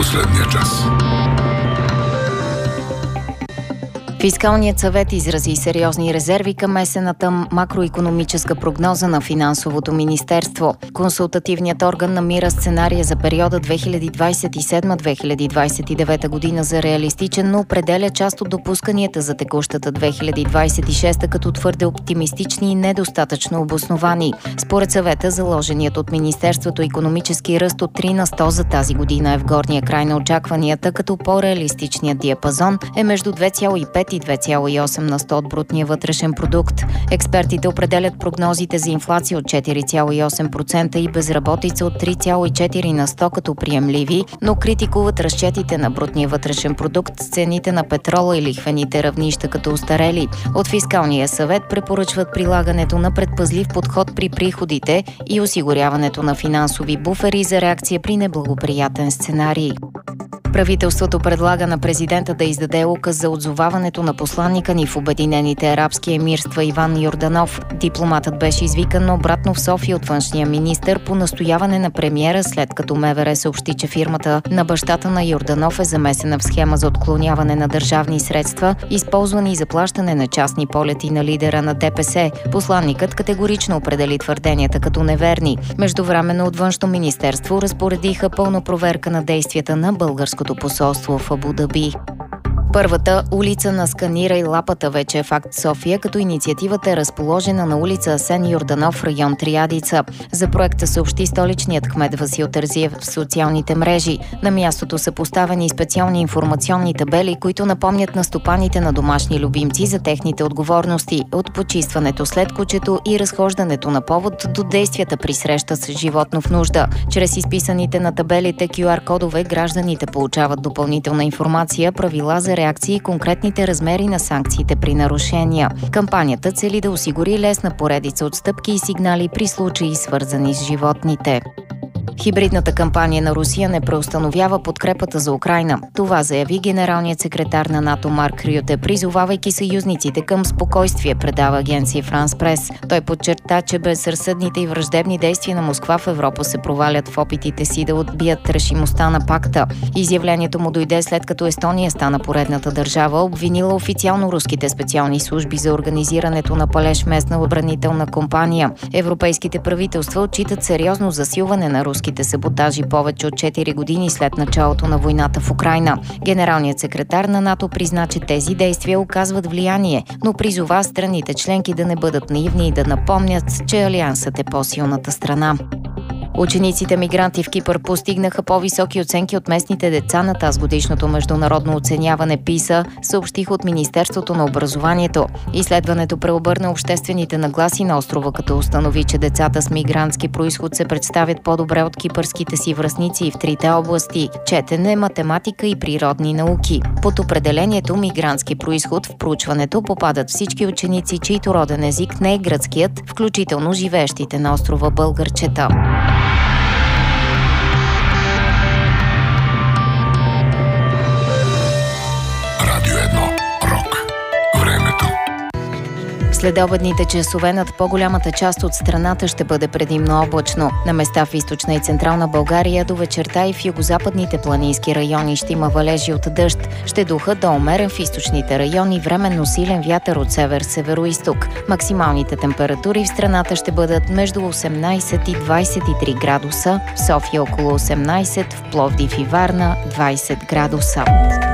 последния час. Фискалният съвет изрази сериозни резерви към есенната макроикономическа прогноза на Финансовото министерство. Консултативният орган намира сценария за периода 2027-2029 година за реалистичен, но определя част от допусканията за текущата 2026 като твърде оптимистични и недостатъчно обосновани. Според съвета, заложеният от Министерството икономически ръст от 3 на 100 за тази година е в горния край на очакванията, като по-реалистичният диапазон е между 2,5 и 2,8 на 100 от брутния вътрешен продукт. Експертите определят прогнозите за инфлация от 4,8% и безработица от 3,4 на 100 като приемливи, но критикуват разчетите на брутния вътрешен продукт с цените на петрола и лихвените равнища като устарели. От Фискалния съвет препоръчват прилагането на предпазлив подход при приходите и осигуряването на финансови буфери за реакция при неблагоприятен сценарий. Правителството предлага на президента да издаде указ за отзоваването на посланника ни в Обединените арабски емирства Иван Йорданов. Дипломатът беше извикан обратно в София от външния министър по настояване на премиера, след като МВР съобщи, че фирмата на бащата на Йорданов е замесена в схема за отклоняване на държавни средства, използвани за плащане на частни полети на лидера на ДПС. Посланникът категорично определи твърденията като неверни. Междувременно от Външно министерство разпоредиха пълна проверка на действията на българското посолство в Абу Даби. Първата улица на Сканирай лапата вече е факт в София, като инициативата е разположена на улица Асен Йорданов, район Триадица. За проекта съобщи столичният кмет Васил Терзиев в социалните мрежи. На мястото са поставени специални информационни табели, които напомнят на стопаните на домашни любимци за техните отговорности, от почистването след кучето и разхождането на повод до действията при среща с животно в нужда. Чрез изписаните на табелите QR-кодове гражданите получават допълнителна информация, правила за реакции и конкретните размери на санкциите при нарушения. Кампанията цели да осигури лесна поредица от стъпки и сигнали при случаи, свързани с животните. Хибридната кампания на Русия не преустановява подкрепата за Украйна. Това заяви генералният секретар на НАТО Марк Рюте, призовавайки съюзниците към спокойствие, предава агенция Франс Прес. Той подчерта, че безразсъдните и враждебни действия на Москва в Европа се провалят в опитите си да отбият решимостта на пакта. Изявлението му дойде след като Естония стана поредната държава, обвинила официално руските специални служби за организирането на палеж местна отбранителна компания. Европейските правителства отчитат сериозно засилване на руските саботажи повече от 4 години след началото на войната в Украйна. Генералният секретар на НАТО призна, че тези действия оказват влияние, но призова страните членки да не бъдат наивни и да напомнят, че Алиансът е по-силната страна. Учениците мигранти в Кипър постигнаха по-високи оценки от местните деца на тазгодишното международно оценяване ПИСА, съобщиха от Министерството на образованието. Изследването преобърна обществените нагласи на острова, като установи, че децата с мигрантски произход се представят по-добре от кипърските си връстници в трите области – четене, математика и природни науки. Под определението мигрантски произход в проучването попадат всички ученици, чийто роден език не е гръцкият, включително живеещите на острова българчета. Следобедните часове над по-голямата част от страната ще бъде предимно облачно. На места в източна и централна България до вечерта и в югозападните планински райони ще има валежи от дъжд. Ще духа до умерен в източните райони, временно силен вятър от север-североизток. Максималните температури в страната ще бъдат между 18 и 23 градуса, в София около 18, в Пловдив и Варна 20 градуса.